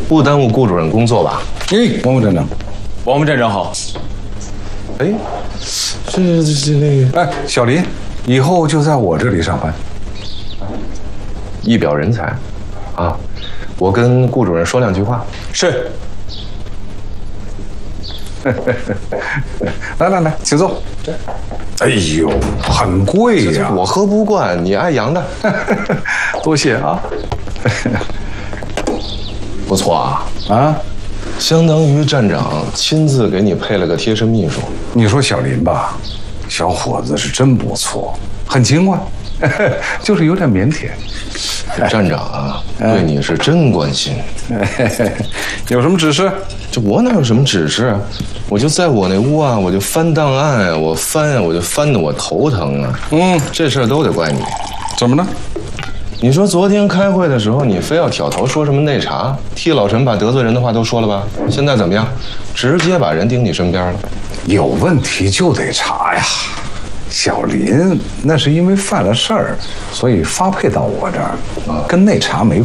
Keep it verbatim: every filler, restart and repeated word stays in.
不耽误顾主任工作吧？ 哎，王副站长， 王副站长好。 哎，这这这那个， 哎，小林，以后就在我这里上班。 一表人才，啊，我跟顾主任说两句话。 是。 来来来，请坐。哎呦，很贵呀！ 我喝不惯，你爱洋的。 多谢啊。 不错啊啊， 相当于站长亲自给你配了个贴身秘书。 你说小林吧，小伙子是真不错，很勤快，就是有点腼腆。 站长啊，对你是真关心。 有什么指示？ 这我哪有什么指示？我就在我那屋啊，我就翻档案啊，我翻啊，我就翻得我头疼啊。 嗯， 这事儿都得怪你。 怎么了？ 你说昨天开会的时候，你非要挑头说什么内查，替老陈把得罪人的话都说了吧？现在怎么样？直接把人盯你身边了。 有问题就得查呀。小林那是因为犯了事儿，所以发配到我这儿，跟内查没